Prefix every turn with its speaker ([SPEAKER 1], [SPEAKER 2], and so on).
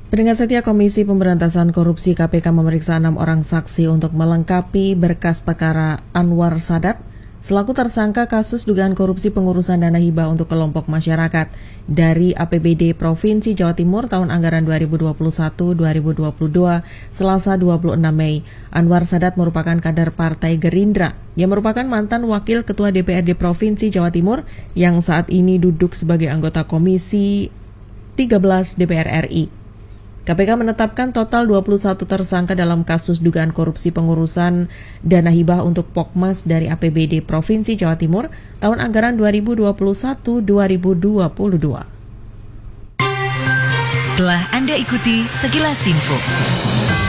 [SPEAKER 1] Pendengar setia Komisi Pemberantasan Korupsi KPK memeriksa 6 orang saksi untuk melengkapi berkas perkara Anwar Sadat selaku tersangka kasus dugaan korupsi pengurusan dana hibah untuk kelompok masyarakat dari APBD Provinsi Jawa Timur tahun anggaran 2021-2022 Selasa 26 Mei. Anwar Sadat merupakan kader Partai Gerindra yang merupakan mantan Wakil Ketua DPRD Provinsi Jawa Timur yang saat ini duduk sebagai anggota Komisi 13 DPR RI. KPK menetapkan total 21 tersangka dalam kasus dugaan korupsi pengurusan dana hibah untuk Pokmas dari APBD Provinsi Jawa Timur tahun anggaran 2021-2022.
[SPEAKER 2] Telah Anda ikuti Sekilas Info.